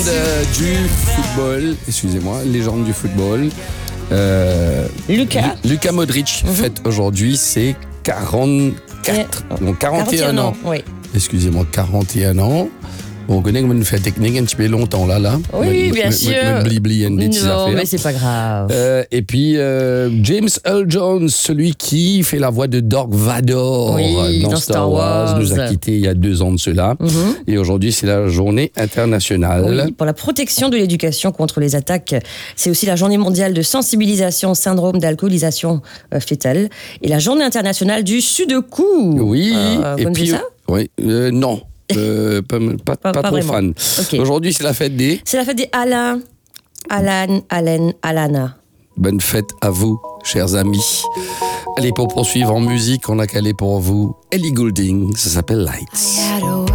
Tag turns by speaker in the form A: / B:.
A: Du football, excusez-moi, légende du football. Luka Modric fête aujourd'hui ses 44, donc 41 ans.
B: Oui.
A: Excusez-moi, 41 ans. On connaît comme une fête technique un petit peu longtemps là.
B: Oui, bien sûr. Non, mais c'est pas grave.
A: Et puis James Earl Jones, celui qui fait la voix de Dark Vador dans Star Wars, nous a quittés il y a 2 ans de cela. Et aujourd'hui, c'est la journée internationale.
B: Oui, pour la protection de l'éducation contre les attaques. C'est aussi la journée mondiale de sensibilisation au syndrome d'alcoolisation fétale et la journée internationale du Sudoku.
A: Oui,
B: et puis ça
A: non. Pas trop fan.
B: Okay.
A: Aujourd'hui, c'est la fête des...
B: C'est la fête des Alana.
A: Bonne fête à vous, chers amis. Allez, pour poursuivre en musique, on a calé pour vous Ellie Goulding. Ça s'appelle Lights.